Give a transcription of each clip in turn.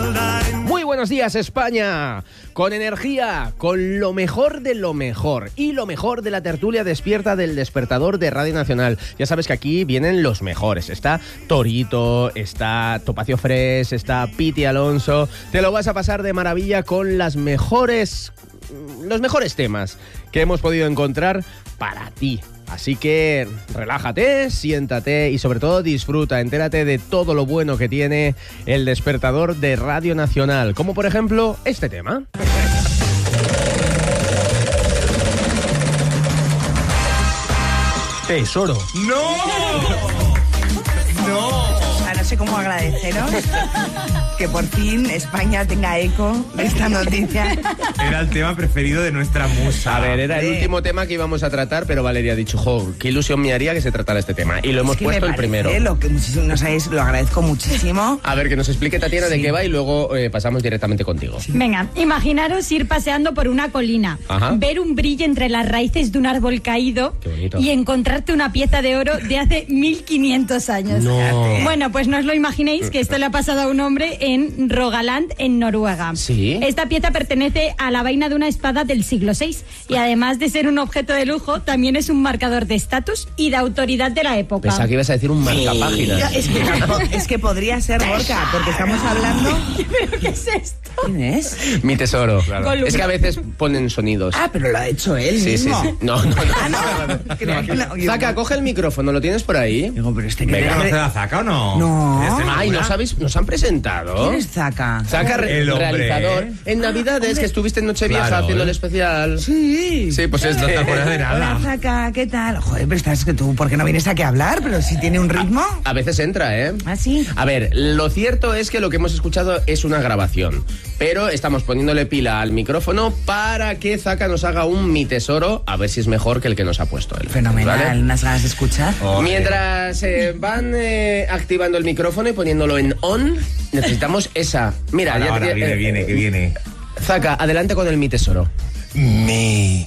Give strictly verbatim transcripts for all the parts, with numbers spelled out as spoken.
Muy buenos días, España. Con energía, con lo mejor de lo mejor y lo mejor de la tertulia despierta del despertador de Radio Nacional. Ya sabes que aquí vienen los mejores. Está Torito, está Topacio Fresh, está Piti Alonso. Te lo vas a pasar de maravilla con las mejores, los mejores temas que hemos podido encontrar para ti. Así que relájate, siéntate y sobre todo disfruta, entérate de todo lo bueno que tiene el despertador de Radio Nacional, como por ejemplo este tema. Tesoro. ¡No! ¡No! No sé cómo agradeceros que por fin España tenga eco de esta noticia. Era el tema preferido de nuestra musa. A ver, era el Sí. último tema que íbamos a tratar, pero Valeria ha dicho, jo, qué ilusión me haría que se tratara este tema. Y lo hemos Es que puesto me el parece primero. Lo que muchísimo, no sabéis, lo agradezco muchísimo. A ver, que nos explique Tatiana de Sí. qué va y luego eh, pasamos directamente contigo. Venga, imaginaros ir paseando por una colina, Ajá. ver un brillo entre las raíces de un árbol caído Qué bonito. y encontrarte una pieza de oro de hace mil quinientos años. No. Bueno, pues no os lo imaginéis que esto le ha pasado a un hombre en Rogaland, en Noruega. ¿Sí? Esta pieza pertenece a la vaina de una espada del siglo seis y además de ser un objeto de lujo, también es un marcador de estatus y de autoridad de la época. Pensaba que ibas a decir un marcapáginas. Es que, es que podría ser Gorka, porque estamos hablando... ¿Pero qué es esto? ¿Quién es? Mi tesoro. Gollum. Es que a veces ponen sonidos. Ah, pero lo ha hecho él Sí, sí, mismo. sí. No, no, no. Ah, no. Creía que lo- Zaka, coge el micrófono, ¿lo tienes por ahí? Digo, pero este que Venga, ¿Conoce a Zaka o no? No. ¿De Extremadura? Ay, ¿nos habéis, nos han presentado? ¿Quién es Zaka? Zaka, re- El hombre. realizador. En Navidades, que estuviste en Nochevieja Claro, haciendo el ¿eh? especial. Sí. Sí, pues No este. te acuerdas de Hola, nada. Zaka, ¿qué tal? Joder, pero estás que tú, ¿por qué no vienes aquí a hablar? Pero si tiene un ritmo. A veces entra, ¿eh? ¿Ah, sí? A ver, lo cierto es que lo que hemos escuchado es una grabación, pero estamos poniéndole pila al micrófono para que Zaka nos haga un mi tesoro, a ver si es mejor que el que nos ha puesto él. Fenomenal, ¿vale? unas ganas de escuchar. Oh, Mientras eh, van eh, activando el micrófono y poniéndolo en on, necesitamos esa. Mira, Ahora, ya ahora, te- viene, eh, viene, que viene. Zaka, adelante con el mi tesoro. Mi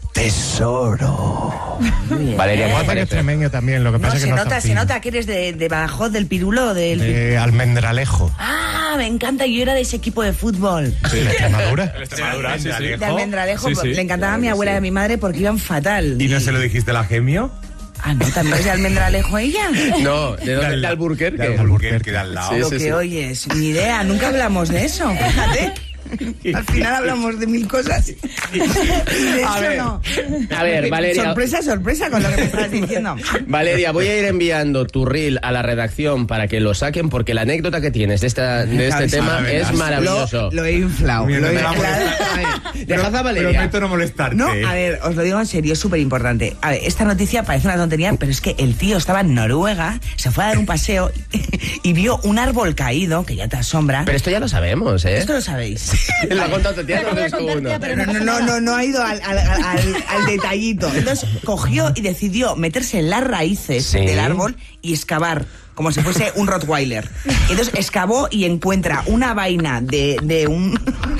tesoro. Valeria, ¿qué te Guapa que es parece? extremeño también, lo que No, pasa es se que no nota, está se fino. nota que eres de, de Badajoz, del Pirulo, del... De Almendralejo. Ah, me encanta, yo era de ese equipo de fútbol. ¿De Extremadura? Extremadura, sí, sí. De Almendralejo, le encantaba a mi abuela y a mi madre porque iban fatal. ¿Y no se lo dijiste a la Gemio? Ah, no, también es de Almendralejo ella. No, ¿de dónde? ¿De Alburquerque? De Alburquerque, de al lado. Sí, Lo sí, que sí. oyes, ni idea, nunca hablamos de eso, fíjate. Al final hablamos de mil cosas. Y de A eso ver, no. a ver, Valeria. Sorpresa, sorpresa con lo que me estás diciendo. Valeria, voy a ir enviando tu reel a la redacción para que lo saquen porque la anécdota que tienes de, esta, de este Sabes, tema a ver, es lo- maravilloso. Lo, lo he inflado. Mira, lo no he me va a inflado. molestar. Dejad a Valeria. Prometo no molestarte. No, a ver, os lo digo en serio, es súper importante. A ver, esta noticia parece una tontería, pero es que el tío estaba en Noruega, se fue a dar un paseo y vio un árbol caído, que ya te asombra. Pero esto ya lo sabemos, ¿eh? Esto lo sabéis. Lo ha contado Tatiana, Lo voy a no es tú contar, uno. tía, pero Pero no, no, no, no ha ido al, al- al- al- al detallito. Entonces cogió y decidió meterse en las raíces Sí. del árbol y excavar. Como si fuese un Rottweiler. Entonces excavó y encuentra una vaina de, de un...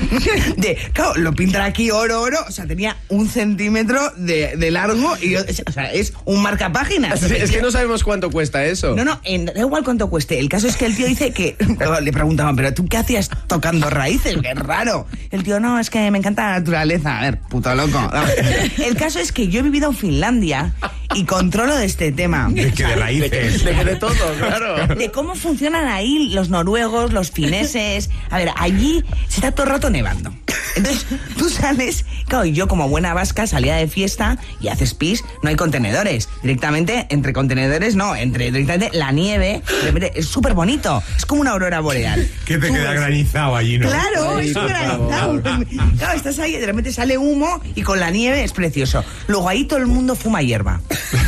De, claro, lo pintan aquí oro, oro. O sea, tenía un centímetro de, de largo y... O sea, es un marcapáginas. Es es que no sabemos cuánto cuesta eso. No, no, en- da igual cuánto cueste. El caso es que el tío dice que... Le preguntaban, ¿pero tú qué hacías tocando raíces? ¡Qué raro! El tío, no, es que me encanta la naturaleza. A ver, puto loco. No. El caso es que yo he vivido en Finlandia y controlo de este tema. Es que de raíces. De, de todo, claro. De cómo funcionan ahí los noruegos, los fineses. A ver, allí se está todo el rato nevando. Entonces, tú sales, claro, y yo como buena vasca salía de fiesta y haces pis, no hay contenedores. Directamente, entre contenedores, no, entre directamente la nieve, de repente, es súper bonito. Es como una aurora boreal. Que te Tú queda ves- granizado allí, ¿no? Claro, Ay, es por granizado. Claro, estás ahí, de repente sale humo y con la nieve es precioso. Luego ahí todo el mundo fuma hierba.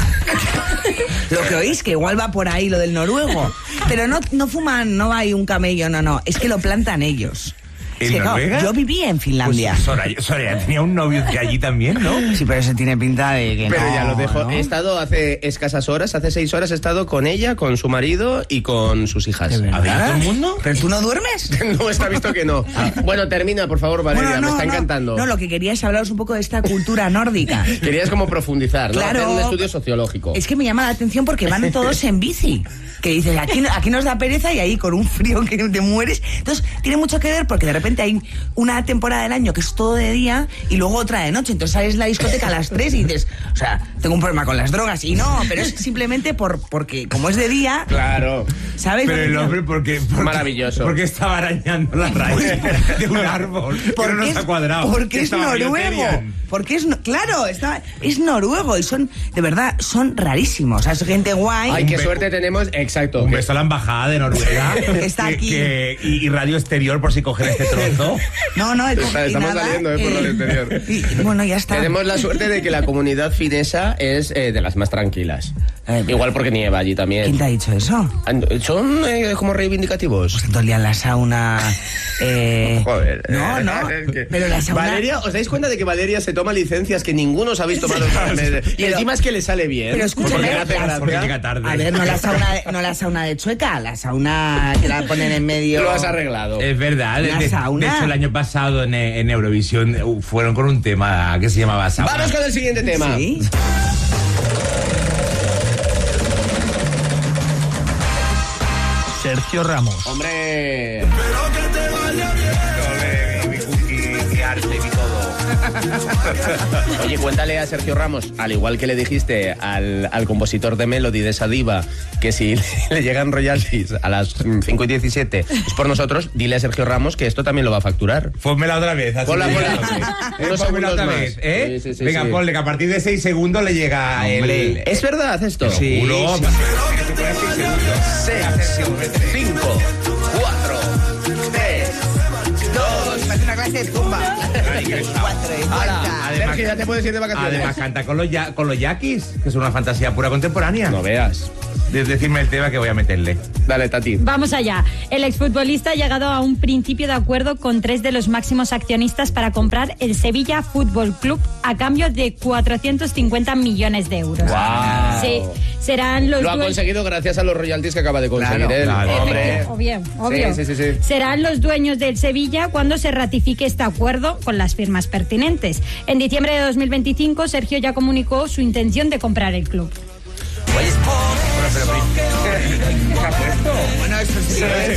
Lo que oís, que igual va por ahí lo del noruego. Pero no, no fuman, no hay un camello, no, no. Es que lo plantan ellos. ¿En Sí, no, Noruega? yo vivía en Finlandia. Pues Soraya, Soraya tenía un novio de allí también, ¿no? Sí, pero eso tiene pinta de que Pero no, ya lo dejo. ¿no? He estado hace escasas horas, hace seis horas, he estado con ella, con su marido y con sus hijas. ¿De verdad? ¿Había todo el mundo? ¿Pero tú no duermes? No, está visto que no. Bueno, termina, por favor, Valeria, Bueno, no, me está no, encantando. No, lo que quería es hablaros un poco de esta cultura nórdica. Querías como profundizar, ¿no? Claro. Hacer un estudio sociológico. Es que me llama la atención porque van todos en bici. Que dices, aquí, aquí nos da pereza y ahí con un frío que te mueres. Entonces, tiene mucho que ver porque de repente hay una temporada del año que es todo de día y luego otra de noche. Entonces sales a la discoteca a las tres y dices, o sea, tengo un problema con las drogas. Y no, pero es simplemente por, porque como es de día, Claro. ¿sabes? Pero el hombre, porque, porque Maravilloso. Porque estaba arañando la raíz de un árbol que no Porque nos es, ha cuadrado. porque Que es estaba noruego. Bioterian. Porque es, no- claro, está, es noruego y son, de verdad, son rarísimos. O sea, es gente guay. Ay, qué be- suerte tenemos. Exacto. Un que- beso a la embajada de Noruega. Está que- aquí. que- y, y radio exterior por si cogen este trozo. No, no, Está- y estamos nada, saliendo, eh, por radio exterior. Y, y bueno, ya está. Tenemos la suerte de que la comunidad finesa es eh, de las más tranquilas. Eh, Igual porque nieva allí ¿Quién también. te ha dicho eso? ¿Son eh, como reivindicativos? Todo el día en la sauna. Eh, Joder. No, no. Es que- Pero la sauna. Valeria, ¿os dais cuenta de que Valeria se toma licencias que ninguno os habéis tomado? Y Pero- encima es que le sale bien. Pero escúchame, Porque le hace las- gracia. Porque llega tarde. A ver, no la sauna de, no la sauna de Chueca, la sauna que la ponen en medio. Lo has arreglado. Es verdad. Una De, de- sauna. de hecho, el año pasado en, en Eurovisión eh, fueron con un tema que se llamaba sauna. Vamos con el siguiente tema. Sí. Sergio Ramos. Hombre. Oye, cuéntale a Sergio Ramos, al igual que le dijiste al, al compositor de Melody de esa diva, que si le llegan royalties a las cinco y diecisiete es por nosotros, dile a Sergio Ramos que esto también lo va a facturar. Ponmela otra vez. así Ponla, que- ponla. Eh, Unos pónmela segundos otra más. vez, ¿eh? Sí, sí, sí, Venga, sí. ponle que a partir de seis segundos le llega el... ¿Es verdad esto? Sí. Juro. seis, cinco, cuatro, tres, dos. Parece una clase de zumba. Cuatro y Ahora, cuenta. Sergio, ya te puedes ir de vacaciones. Además canta con los, ya, con los yaquis, que es una fantasía pura contemporánea. No veas. De- decirme el tema que voy a meterle. Dale, Tati. Vamos allá. El exfutbolista ha llegado a un principio de acuerdo con tres de los máximos accionistas para comprar el Sevilla Fútbol Club a cambio de cuatrocientos cincuenta millones de euros. Guau. Sí, serán los Lo ha dueños- conseguido gracias a los royalties que acaba de conseguir Claro, él. claro. Hombre. Obvio, obvio. Sí, sí, sí, sí. Serán los dueños del Sevilla cuando se ratifique este acuerdo con las firmas pertinentes. En diciembre de dos mil veinticinco, Sergio ya comunicó su intención de comprar el club. Bueno, eso sí.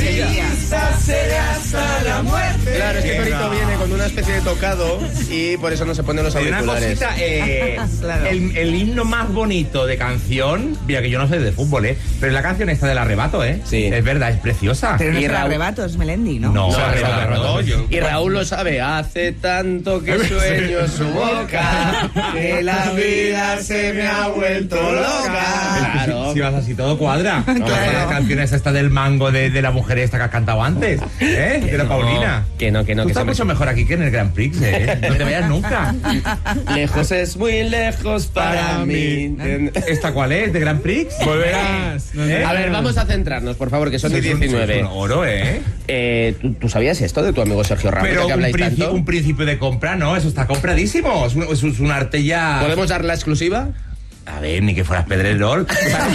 Claro, es que Venga. Torito viene con una especie de tocado y por eso no se ponen los Hay una auriculares. cosita, eh, Claro. el, el himno más bonito de canción, mira que yo no sé de fútbol, ¿eh? Pero es la canción esta del arrebato, ¿eh? Sí. Es verdad, es preciosa. Pero no Y es el Raúl- arrebato, es Melendi, ¿no? No, No, arrebato, arrebato. yo- Y Raúl lo sabe, hace tanto que sueño su boca, que la vida se me ha vuelto loca. Claro. Si vas así todo cuadra. No, Claro. las canciones esta del mango de, de la mujer esta que has cantado antes, ¿eh? De la no, Paulina. que no, que no, Tú que estás se me- mucho mejor aquí que en el Grand Prix, ¿eh? No te vayas nunca. Lejos es muy lejos para mí. ¿Esta cuál es? ¿De Grand Prix? Volverás. ¿Eh? A ver, vamos a centrarnos, por favor, que son de Sí, es un- diecinueve. es un oro, ¿eh? Eh, ¿tú, tú sabías esto de tu amigo Sergio Ramos, Pero de que un, habláis princi- tanto? un principio de compra, no, eso está compradísimo. Es un, es un- es un arte ya. ¿Podemos dar la exclusiva? A ver, ni que fueras Pedrerol.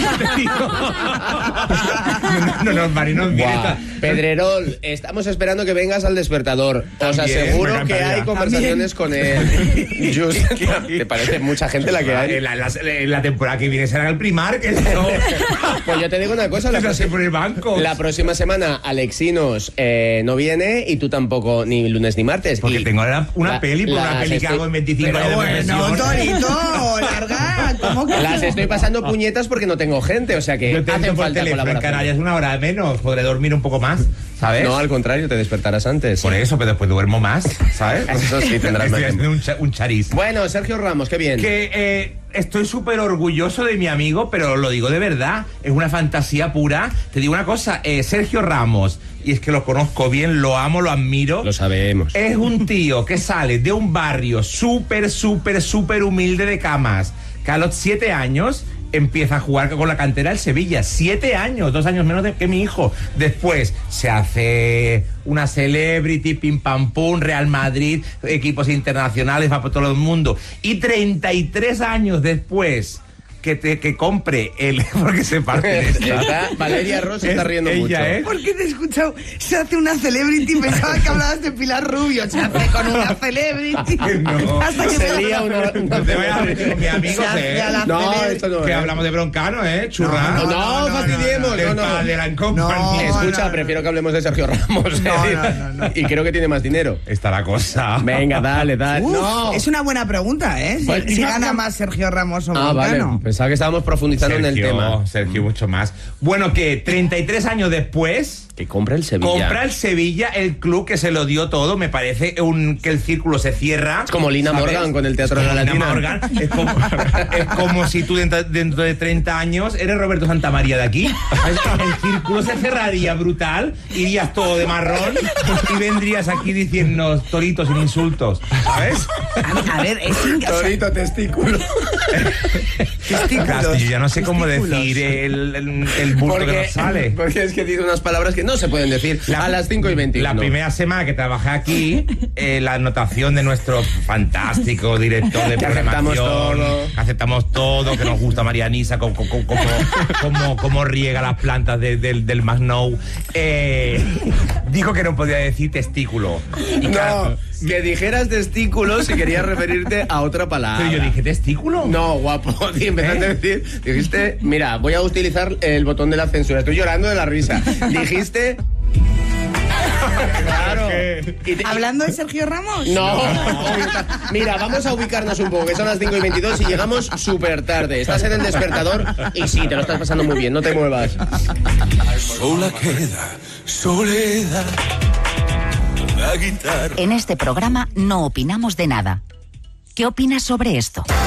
no, no, no, Mari, no, Guau. Pedrerol, estamos esperando que vengas al despertador. Os También, aseguro me que encantaría. hay conversaciones con él. Just, ¿te parece mucha gente la que hay? En la, la- en la temporada que viene será el Primark. que no- Pues yo te digo una cosa, la, Eso próxima- por el banco. la próxima semana Alexinos eh, no viene y tú tampoco, ni lunes ni martes. Porque Y tengo una, una la- peli por una las peli que estoy- hago en veinticinco Pero años de bueno, profesión. Torito, larga. ¿Cómo que Las estoy pasando puñetas porque no tengo gente, o sea que Yo te hacen entro por falta teléfono en colaboración. Canarias una hora menos, podré dormir un poco más, ¿sabes? No, al contrario, te despertarás antes. Por eso, pero después duermo más, ¿sabes? Eso sí, tendrás más Estoy haciendo un, cha- un chariz. Bueno, Sergio Ramos, qué bien. Que eh, estoy súper orgulloso de mi amigo, pero lo digo de verdad, es una fantasía pura. Te digo una cosa, eh, Sergio Ramos, y es que lo conozco bien, lo amo, lo admiro. Lo sabemos. Es un tío que sale de un barrio súper, súper, súper humilde de Camas, que a los siete años empieza a jugar con la cantera del Sevilla. Siete años, dos años menos de, que mi hijo. Después se hace una celebrity, pim pam pum, Real Madrid, equipos internacionales, va por todo el mundo. Y treinta y tres años después que te que compre el... porque se parte esta. Valeria Ross se está riendo ella, mucho. ¿eh? ¿Por qué te he escuchado? Se hace una celebrity, pensaba que hablabas de Pilar Rubio. Se hace con una celebrity. No. Hasta que Se lía una... una No te vayas a meter con mi amigo, Se hace ¿eh? a la No, celebrity. esto no Que es. hablamos de Broncano, ¿eh? Churra. No, no, no, fastidiemos, Del no, no. padre de la compañía. No, Escucha, no, no. prefiero que hablemos de Sergio Ramos. No, ¿eh? no, no, no. Y creo que tiene más dinero. Está la cosa. Venga, dale, dale. Uf, no. es una buena pregunta, ¿eh? Si, Pues, si no, gana no. más Sergio Ramos o Ah, vale. Broncano. Pensaba que estábamos profundizando en el Sergio, tema. Sergio, mucho más. Bueno, que treinta y tres años después... Que compra el Sevilla. Compra el Sevilla, el club que se lo dio todo. Me parece un, que el círculo se cierra. Es como Lina ¿sabes? Morgan con el Teatro Es de la como Lina Latina. Morgan. Es como, es como si tú dentro, dentro de treinta años eres Roberto Santamaría de aquí. El círculo se cerraría brutal. Irías todo de marrón y vendrías aquí diciendo toritos sin insultos. ¿Sabes? A, a ver, es sin... o sea, Torito, testículo. testículos, Yo ya no sé cómo testículos. decir el, el, el bulto que nos sale. Porque es que dice unas palabras que no se pueden decir a las cinco y veintiuno. La primera semana que trabajé aquí, eh, la anotación de nuestro fantástico director de Que programación, aceptamos todo. que aceptamos todo, que nos gusta Marianisa, como, como, como, como, como riega las plantas de- del, del Masnou, eh, dijo que no podía decir testículo. Y No, claro, que dijeras testículo si querías referirte a otra palabra. pero yo dije, ¿testículo? No, guapo. Y empezaste ¿Eh? a decir, dijiste, mira, voy a utilizar el botón de la censura. Estoy llorando de la risa. Dijiste... Claro. Y te- ¿Hablando de Sergio Ramos? No, mira, vamos a ubicarnos un poco, que son las cinco y veintidós y llegamos súper tarde. Estás en el despertador y sí, te lo estás pasando muy bien, no te muevas. Sola queda soledad. La guitarra. En este programa no opinamos de nada. ¿Qué opinas sobre esto?